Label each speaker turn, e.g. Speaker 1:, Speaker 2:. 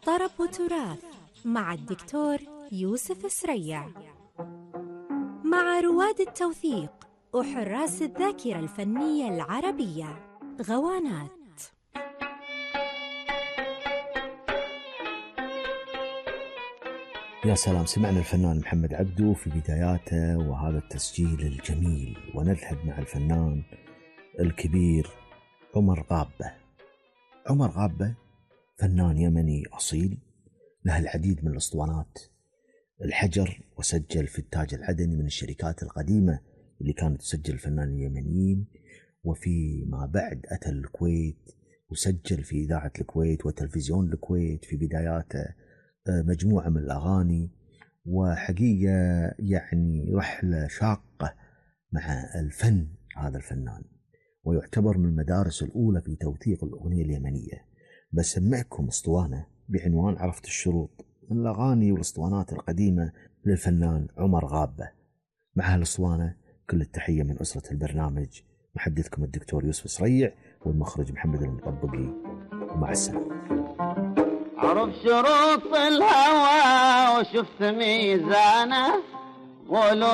Speaker 1: طرب وتراث مع الدكتور يوسف سريع، مع رواد التوثيق وحراس الذاكرة الفنية العربية غوانات.
Speaker 2: يا سلام، سمعنا الفنان محمد عبده في بداياته وهذا التسجيل الجميل، ونذهب مع الفنان الكبير عمر غابة. عمر غابة فنان يمني أصيل، له العديد من الأسطوانات الحجر، وسجل في التاج العدني من الشركات القديمة اللي كانت تسجل الفنانين اليمنيين، وفي ما بعد أتى الكويت وسجل في إذاعة الكويت وتلفزيون الكويت في بداياته مجموعة من الأغاني. وحقيقة يعني رحلة شاقة مع الفن هذا الفنان، ويعتبر من المدارس الأولى في توثيق الأغنية اليمنية. بسمعكم اسطوانة بعنوان عرفت الشروط من الأغاني والاسطوانات القديمة للفنان عمر غابة. مع هالاسطوانة كل التحية من أسرة البرنامج، محدثكم الدكتور يوسف سريع والمخرج محمد المطبقي، ومع السلامة.
Speaker 3: عرف شروط الهوى وشفت ميزانه، ولو